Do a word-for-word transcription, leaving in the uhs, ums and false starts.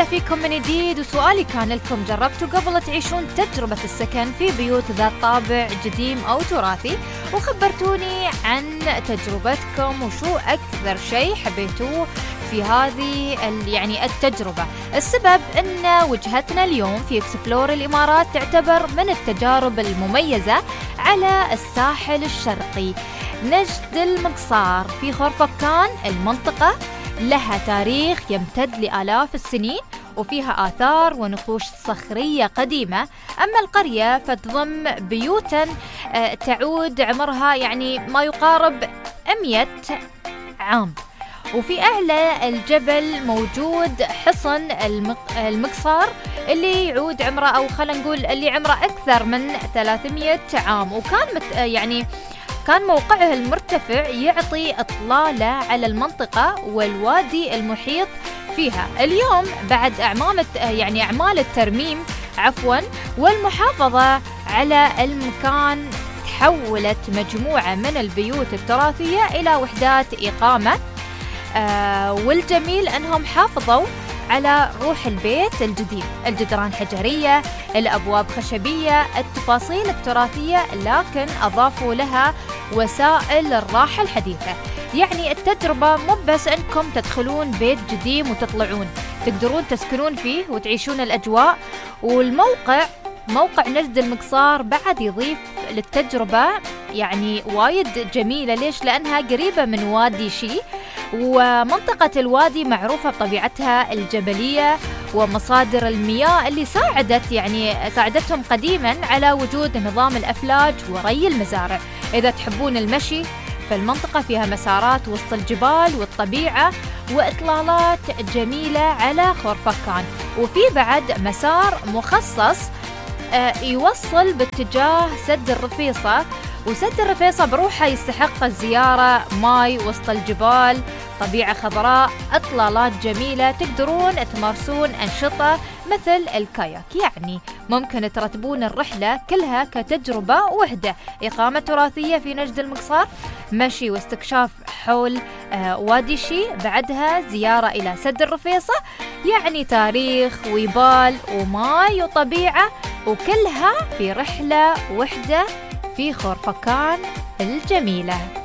وسهلا فيكم من جديد. وسؤالي كان لكم: جربتوا قبل تعيشون تجربة السكن في بيوت ذات طابع قديم أو تراثي؟ وخبرتوني عن تجربتكم وشو أكثر شيء حبيتوه في هذه يعني التجربة. السبب أن وجهتنا اليوم في إكسبلور الإمارات تعتبر من التجارب المميزة على الساحل الشرقي. نجد المقصار في خورفكان، المنطقة لها تاريخ يمتد لآلاف السنين وفيها آثار ونقوش صخرية قديمة. أما القرية فتضم بيوتا تعود عمرها يعني ما يقارب مئة عام. وفي أعلى الجبل موجود حصن المقصار اللي يعود عمره، أو خلينا نقول اللي عمره أكثر من ثلاثمئة عام، وكان مت يعني كان موقعه المرتفع يعطي إطلالة على المنطقة والوادي المحيط فيها. اليوم بعد أعمال يعني أعمال الترميم عفوا والمحافظة على المكان، تحولت مجموعة من البيوت التراثية إلى وحدات إقامة. آه والجميل أنهم حافظوا على روح البيت الجديد، الجدران حجرية، الأبواب خشبية، التفاصيل التراثية، لكن أضافوا لها وسائل الراحة الحديثة. يعني التجربة مو بس أنكم تدخلون بيت قديم وتطلعون، تقدرون تسكنون فيه وتعيشون الأجواء. والموقع موقع نجد المقصار بعد يضيف للتجربة يعني وايد جميلة. ليش؟ لأنها قريبة من وادي شي، ومنطقة الوادي معروفة بطبيعتها الجبلية ومصادر المياه اللي ساعدت يعني ساعدتهم قديما على وجود نظام الأفلاج وري المزارع. إذا تحبون المشي فالمنطقة فيها مسارات وسط الجبال والطبيعة وإطلالات جميلة على خورفكان. وفي بعد مسار مخصص يوصل باتجاه سد الرفيصة، وسد الرفيصة بروحه يستحق الزيارة. ماي وسط الجبال، طبيعة خضراء، إطلالات جميلة، تقدرون تمارسون أنشطة مثل الكاياك. يعني ممكن ترتبون الرحلة كلها كتجربة وحدة: إقامة تراثية في نجد المقصار، مشي واستكشاف حول آه وادي شي، بعدها زيارة إلى سد الرفيصة، يعني تاريخ ويبال وماي وطبيعة، وكلها في رحلة وحدة في خورفكان الجميلة.